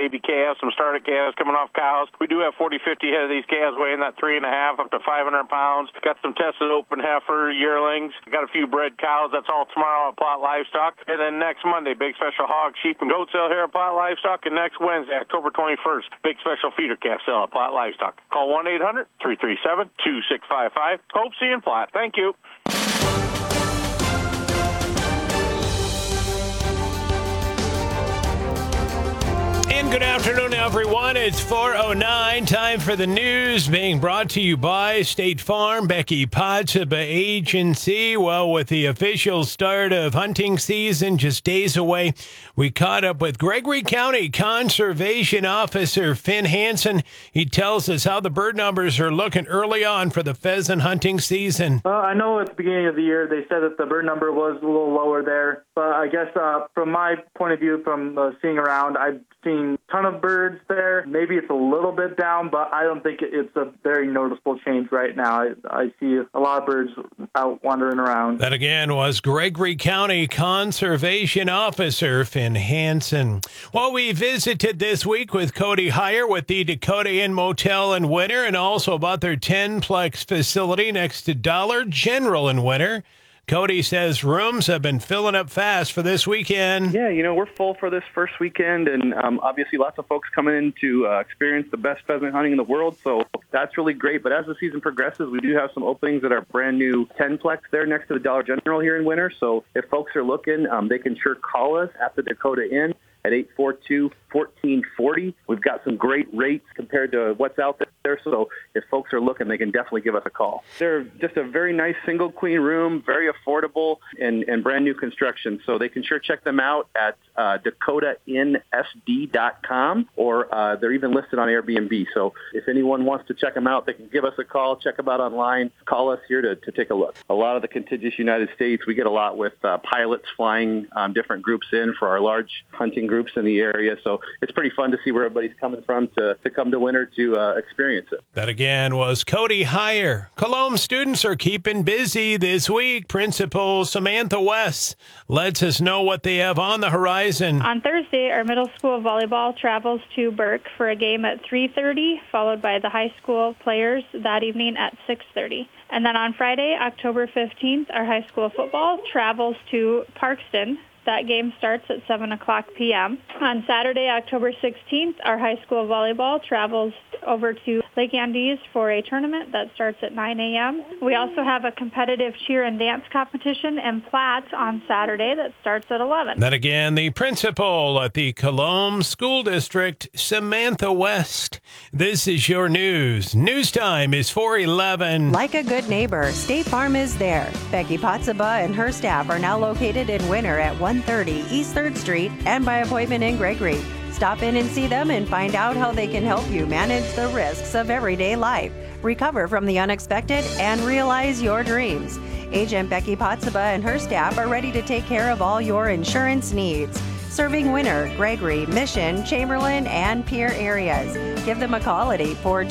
baby calves, some started calves coming off cows. We do have 40, 50 head of these calves weighing that 3.5 up to 500 pounds. Got some tested open heifer yearlings. Got a few bred cows. That's all tomorrow at Plot Livestock. And then next Monday, big special hog, sheep, and goat sale here at Plot Livestock. And next Wednesday, October 21st, big special feeder calf sale at Plot Livestock. Call 1-800-337-2655. Hope see you in Plot. Thank you. And good afternoon, everyone. It's 4:09. Time for the news being brought to you by State Farm, Becky Pottseba Agency. Well, with the official start of hunting season just days away, we caught up with Gregory County Conservation Officer Finn Hansen. He tells us how the bird numbers are looking early on for the pheasant hunting season. Well, I know at the beginning of the year they said that the bird number was a little lower there, but I guess from my point of view, from seeing around, I've seen a ton of birds there. Maybe it's a little bit down, but I don't think it's a very noticeable change right now. I see a lot of birds out wandering around. That again was Gregory County Conservation Officer Finn Hansen. Well, we visited this week with Cody Heyer with the Dakota Inn Motel in Winter, and also about their 10-plex facility next to Dollar General in Winter. Cody says rooms have been filling up fast for this weekend. Yeah, we're full for this first weekend, and obviously lots of folks coming in to experience the best pheasant hunting in the world, so that's really great. But as the season progresses, we do have some openings at our brand new 10-plex there next to the Dollar General here in Winter. So if folks are looking, they can sure call us at the Dakota Inn at 842-1440. We've got some great rates compared to what's out there, so if folks are looking, they can definitely give us a call. They're just a very nice single queen room, very affordable, and brand new construction, so they can sure check them out at DakotaInnSD.com, or they're even listed on Airbnb. So if anyone wants to check them out, they can give us a call, check them out online, call us here to take a look. A lot of the contiguous United States, we get a lot with pilots flying different groups in for our large hunting groups in the area, so it's pretty fun to see where everybody's coming from to come to Winter to experience it. That again was Cody Heyer. Colombe students are keeping busy this week. Principal Samantha West lets us know what they have on the horizon. On Thursday, our middle school volleyball travels to Burke for a game at 3:30, followed by the high school players that evening at 6:30. And then on Friday, October 15th, our high school football travels to Parkston. That game starts at 7 o'clock p.m. On Saturday, October 16th, our high school volleyball travels over to Lake Andes for a tournament that starts at 9 a.m. We also have a competitive cheer and dance competition in Platte on Saturday that starts at 11. Then again, the principal at the Colombe School District, Samantha West. This is your news. News time is 4:11. Like a good neighbor, State Farm is there. Becky Pottseba and her staff are now located in Winter at 130 East 3rd Street and by appointment in Gregory. Stop in and see them and find out how they can help you manage the risks of everyday life, recover from the unexpected, and realize your dreams. Agent Becky Pottseba and her staff are ready to take care of all your insurance needs. Serving Winter, Gregory, Mission, Chamberlain, and Pierre areas. Give them a call at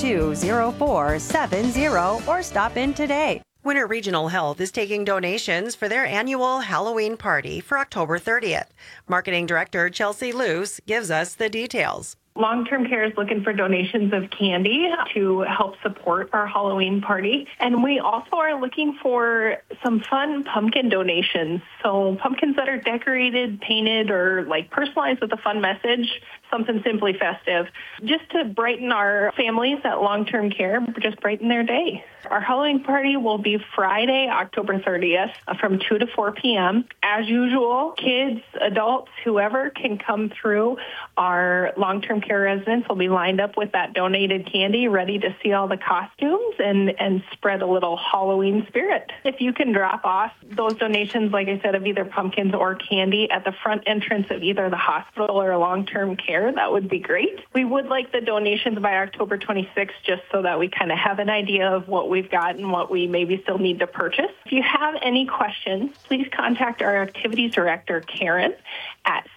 842-0470 or stop in today. Winter Regional Health is taking donations for their annual Halloween party for October 30th. Marketing Director Chelsea Luce gives us the details. Long-term care is looking for donations of candy to help support our Halloween party. And we also are looking for some fun pumpkin donations. So pumpkins that are decorated, painted, or personalized with a fun message, something simply festive, just to brighten our families at long-term care, just brighten their day. Our Halloween party will be Friday, October 30th from 2 to 4 p.m. As usual, kids, adults, whoever can come through. Our long-term care residents will be lined up with that donated candy, ready to see all the costumes and spread a little Halloween spirit. If you can drop off those donations, like I said, of either pumpkins or candy at the front entrance of either the hospital or long-term care, that would be great. We would like the donations by October 26th just so that we kind of have an idea of what we've got and what we maybe still need to purchase. If you have any questions, please contact our activities director, Karen, at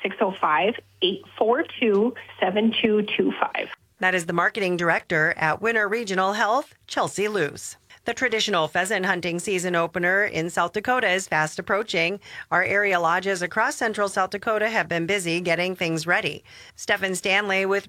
605-842-7225. That is the marketing director at Winter Regional Health, Chelsea Luce. The traditional pheasant hunting season opener in South Dakota is fast approaching. Our area lodges across central South Dakota have been busy getting things ready. Stephen Stanley with